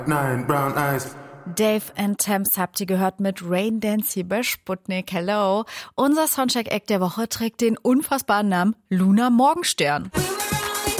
Nine brown eyes. Dave and Thames habt ihr gehört mit Rain Dance hier bei Sputnik. Hello. Unser Soundcheck-Act der Woche trägt den unfassbaren Namen Luna Morgenstern.